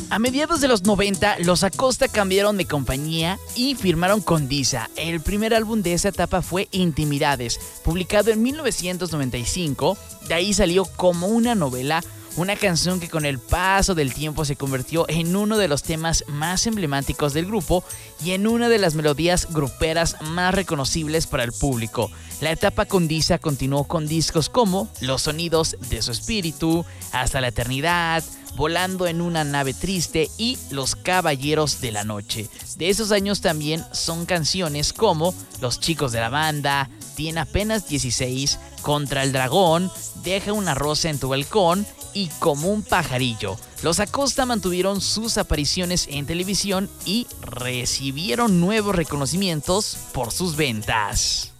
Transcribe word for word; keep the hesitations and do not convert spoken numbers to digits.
A mediados de los noventa, los Acosta cambiaron de compañía y firmaron con Disa. El primer álbum de esa etapa fue Intimidades, publicado en mil novecientos noventa y cinco. De ahí salió Como una novela, una canción que con el paso del tiempo se convirtió en uno de los temas más emblemáticos del grupo y en una de las melodías gruperas más reconocibles para el público. La etapa con Disa continuó con discos como Los sonidos de su espíritu, Hasta la eternidad, Volando en una nave triste y Los caballeros de la noche. De esos años también son canciones como Los chicos de la banda, Tiene apenas dieciséis, Contra el dragón, Deja una rosa en tu balcón y Como un pajarillo. Los Acosta mantuvieron sus apariciones en televisión y recibieron nuevos reconocimientos por sus ventas.